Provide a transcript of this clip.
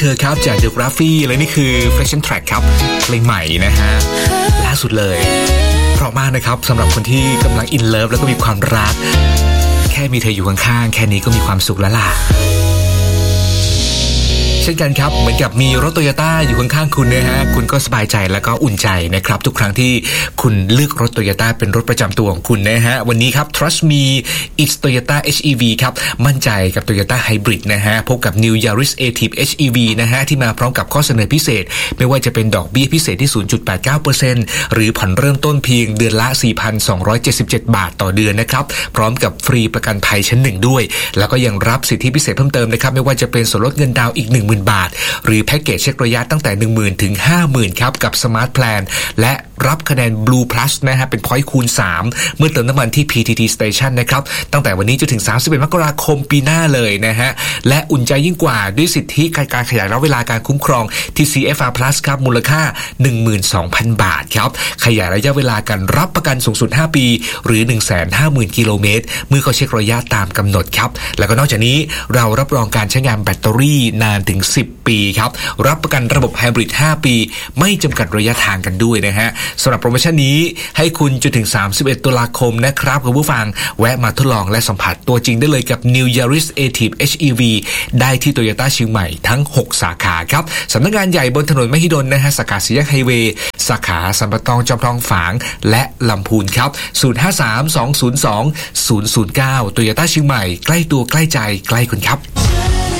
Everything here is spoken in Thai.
เธอครับจาก The Graffy และนี่คือ Fashion Track ครับเพลงใหม่นะฮะล่าสุดเลยเพราะมากนะครับสำหรับคนที่กำลัง in love แล้วก็มีความรักแค่มีเธออยู่ข้างๆแค่นี้ก็มีความสุขแล้วล่ะเช่นกันครับเหมือนกับมีรถโตโยต้าอยู่ข้างๆคุณนะฮะคุณก็สบายใจแล้วก็อุ่นใจนะครับทุกครั้งที่คุณเลือกรถโตโยต้าเป็นรถประจำตัวของคุณนะฮะวันนี้ครับ Trust Me It's Toyota HEV ครับมั่นใจกับ Toyota Hybrid นะฮะพบกับ New Yaris Active HEV นะฮะที่มาพร้อมกับข้อเสนอพิเศษไม่ว่าจะเป็นดอกเบี้ยพิเศษที่ 0.89% หรือผ่อนเริ่มต้นเพียงเดือนละ 4,277 บาทต่อเดือนนะครับพร้อมกับฟรีประกันภัยชั้น1ด้วยแล้วก็ยังรับสิทธิพิเศษเพิ่มเติมนะครับไม่ว่าจะเป็นส่วนลดเงินดาวน์อีก10,000 บาทหรือแพ็กเกจเช็คระยะตั้งแต่ 10,000 ถึง 50,000 ครับกับ Smart Plan และรับคะแนน Blue Plus นะฮะเป็น Point คูณ 3 เมื่อเติมน้ำมันที่ PTT Station นะครับตั้งแต่วันนี้จนถึง31 มกราคมปีหน้าเลยนะฮะและอุ่นใจยิ่งกว่าด้วยสิทธิการขยายระยะเวลาการคุ้มครอง TCFR Plus ครับมูลค่า 12,000 บาทครับขยายระยะเวลาการรับประกันสูงสุด5ปีหรือ 150,000 กิโลเมตรเมื่อเขาเช็คระยะตามกำหนดครับแล้วก็นอกจากนี้เรารับรองการใช้งานแบตเตอรี่นานถึง10 ปีครับรับประกันระบบไฮบริด5 ปีไม่จำกัดระยะทางกันด้วยนะฮะสำหรับโปรโมชั่นนี้ให้คุณจนถึง31 ตุลาคมนะครับคุณผู้ฟังแวะมาทดลองและสัมผัสตัวจริงได้เลยกับ New Yaris Active HEV ได้ที่ Toyota เชียงใหม่ทั้ง6สาขาครับสำนักงานใหญ่บนถนนมหิดลนะฮะสาขาสี่แยกไฮเวย์สาขาสัมปะตองจอมทองฝางและลำพูนครับ053-202-009 Toyota เชียงใหม่ใกล้ตัวใกล้ใจใกล้คุณครับ